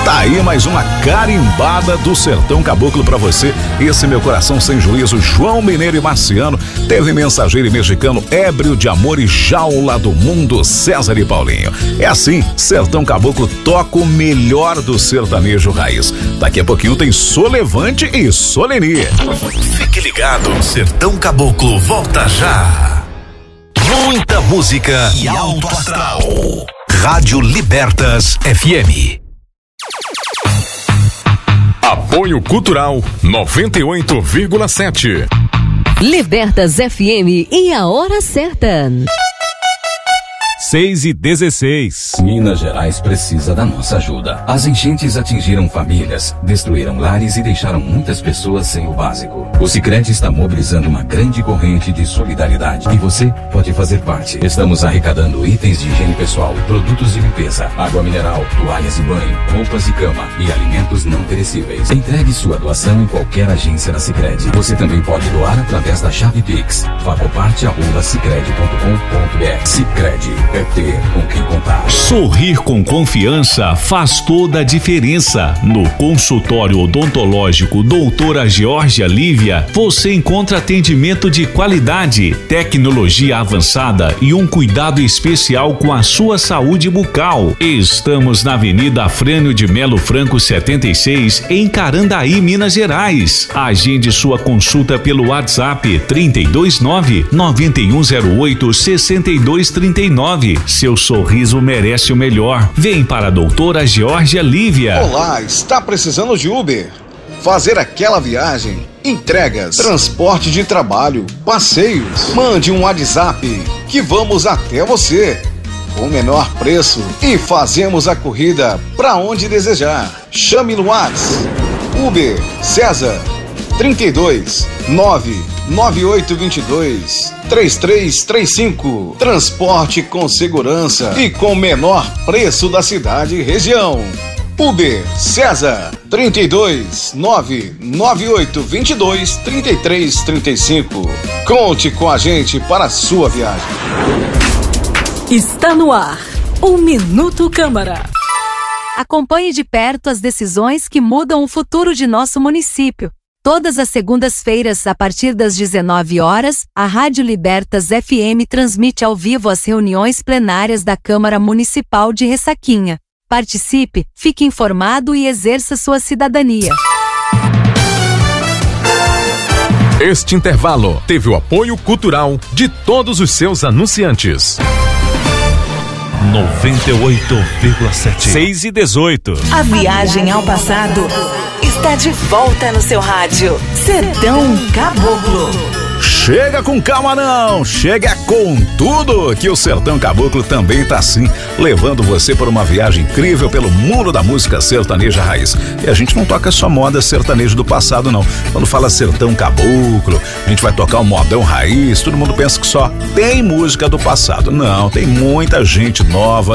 Tá aí mais uma carimbada do Sertão Caboclo pra você. Esse Meu Coração Sem Juízo, João Mineiro e Marciano. Teve Mensageiro e Mexicano, Ébrio de Amor e Jaula do Mundo, César e Paulinho. É assim, Sertão Caboclo toca o melhor do sertanejo raiz. Daqui a pouquinho tem Solevante e Soleni. Fique ligado, Sertão Caboclo volta já. Muita música e alto astral. Rádio Libertas FM. Apoio Cultural 98,7. Libertas FM e a hora certa. 6:16. Minas Gerais precisa da nossa ajuda. As enchentes atingiram famílias, destruíram lares e deixaram muitas pessoas sem o básico. O Sicredi está mobilizando uma grande corrente de solidariedade e você pode fazer parte. Estamos arrecadando itens de higiene pessoal, produtos de limpeza, água mineral, toalhas de banho, roupas de cama e alimentos não perecíveis. Entregue sua doação em qualquer agência da Sicredi. Você também pode doar através da chave Pix. Fagoparte@sicredi.com.br. Sicredi. É ter com quem contar. Sorrir com confiança faz toda a diferença. No consultório odontológico Doutora Geórgia Lívia, você encontra atendimento de qualidade, tecnologia avançada e um cuidado especial com a sua saúde bucal. Estamos na Avenida Afrânio de Melo Franco 76, em Carandaí, Minas Gerais. Agende sua consulta pelo WhatsApp 329-9108-6239. Seu sorriso merece o melhor. Vem para a Doutora Geórgia Lívia. Olá, está precisando de Uber? Fazer aquela viagem? Entregas, transporte de trabalho, passeios? Mande um WhatsApp que vamos até você. Com o menor preço e fazemos a corrida para onde desejar. Chame no WhatsApp. Uber César 32 99822 3335. Transporte com segurança e com o menor preço da cidade e região. Uber César 32 99822 3335. Conte com a gente para a sua viagem. Está no ar o Minuto Câmara. Acompanhe de perto as decisões que mudam o futuro de nosso município. Todas as segundas-feiras, a partir das 19 horas, a Rádio Libertas FM transmite ao vivo as reuniões plenárias da Câmara Municipal de Ressaquinha. Participe, fique informado e exerça sua cidadania. Este intervalo teve o apoio cultural de todos os seus anunciantes. 98,7. 6:18. A viagem ao passado está de volta no seu rádio. Sertão Caboclo. Chega com calma não, chega com tudo, que o Sertão Caboclo também tá assim, levando você por uma viagem incrível pelo mundo da música sertaneja raiz. E a gente não toca só moda sertaneja do passado não. Quando fala Sertão Caboclo, a gente vai tocar um modão raiz, todo mundo pensa que só tem música do passado. Não, tem muita gente nova